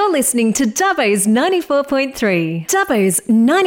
You're listening to Dubbo's 94.3. Dubbo's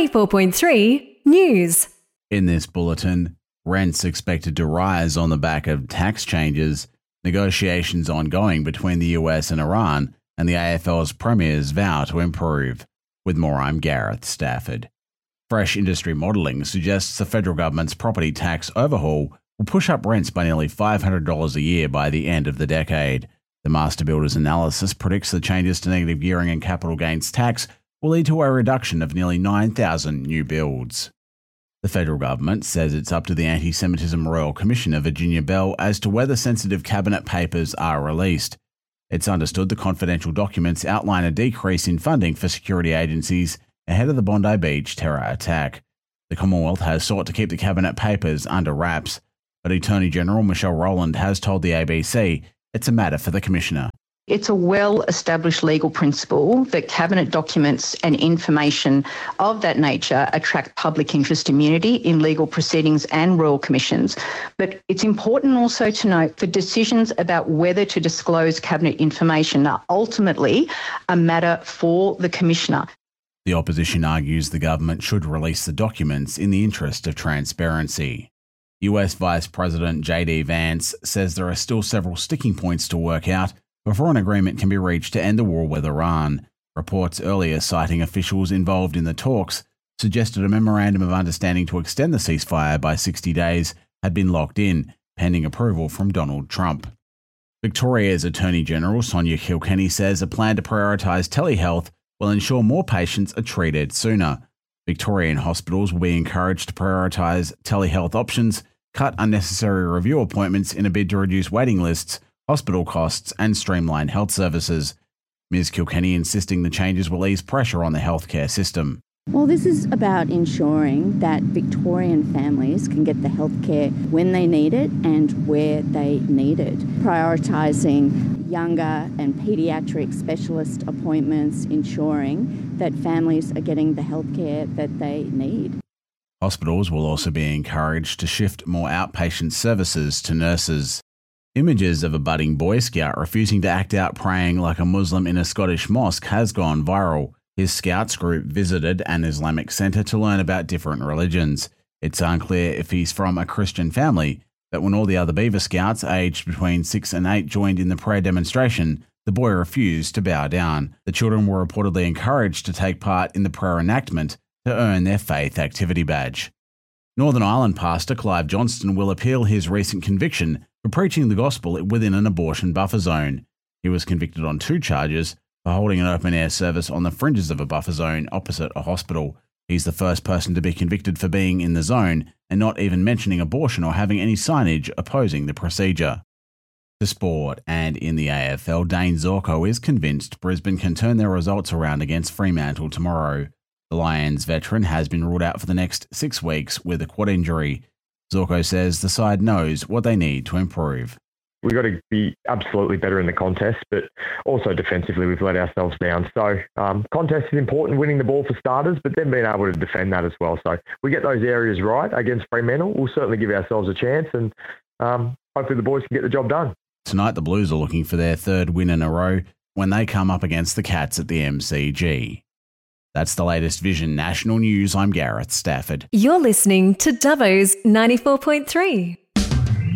94.3 News. In this bulletin, rents expected to rise on the back of tax changes, negotiations ongoing between the US and Iran, and the AFL's premiers vow to improve. With more, I'm Gareth Stafford. Fresh industry modelling suggests the federal government's property tax overhaul will push up rents by nearly $500 a year by the end of the decade. The Master Builders analysis predicts the changes to negative gearing and capital gains tax will lead to a reduction of nearly 9,000 new builds. The federal government says it's up to the Anti-Semitism Royal Commissioner Virginia Bell as to whether sensitive cabinet papers are released. It's understood the confidential documents outline a decrease in funding for security agencies ahead of the Bondi Beach terror attack. The Commonwealth has sought to keep the cabinet papers under wraps, but Attorney General Michelle Rowland has told the ABC it's a matter for the Commissioner. It's a well-established legal principle that cabinet documents and information of that nature attract public interest immunity in legal proceedings and royal commissions. But it's important also to note that decisions about whether to disclose cabinet information are ultimately a matter for the Commissioner. The opposition argues the government should release the documents in the interest of transparency. US Vice President J.D. Vance says there are still several sticking points to work out before an agreement can be reached to end the war with Iran. Reports earlier citing officials involved in the talks suggested a memorandum of understanding to extend the ceasefire by 60 days had been locked in, pending approval from Donald Trump. Victoria's Attorney General Sonia Kilkenny says a plan to prioritise telehealth will ensure more patients are treated sooner. Victorian hospitals will be encouraged to prioritise telehealth options, cut unnecessary review appointments in a bid to reduce waiting lists, hospital costs and streamline health services. Ms Kilkenny insisting the changes will ease pressure on the healthcare system. Well, this is about ensuring that Victorian families can get the healthcare when they need it and where they need it. Prioritising younger and paediatric specialist appointments, ensuring that families are getting the healthcare that they need. Hospitals will also be encouraged to shift more outpatient services to nurses. Images of a budding Boy Scout refusing to act out praying like a Muslim in a Scottish mosque has gone viral. His Scouts group visited an Islamic centre to learn about different religions. It's unclear if he's from a Christian family, but when all the other Beaver Scouts aged between 6 and 8 joined in the prayer demonstration, the boy refused to bow down. The children were reportedly encouraged to take part in the prayer enactment to earn their faith activity badge. Northern Ireland pastor Clive Johnston will appeal his recent conviction for preaching the gospel within an abortion buffer zone. He was convicted on 2 charges for holding an open-air service on the fringes of a buffer zone opposite a hospital. He's the first person to be convicted for being in the zone and not even mentioning abortion or having any signage opposing the procedure. To sport, and in the AFL, Dane Zorko is convinced Brisbane can turn their results around against Fremantle tomorrow. The Lions veteran has been ruled out for the next 6 weeks with a quad injury. Zorko says the side knows what they need to improve. We've got to be absolutely better in the contest, but also defensively we've let ourselves down. So contest is important, winning the ball for starters, but then being able to defend that as well. So we get those areas right against Fremantle, we'll certainly give ourselves a chance, and hopefully the boys can get the job done. Tonight the Blues are looking for their 3rd win in a row when they come up against the Cats at the MCG. That's the latest Vision National News. I'm Gareth Stafford. You're listening to Dubbo's 94.3.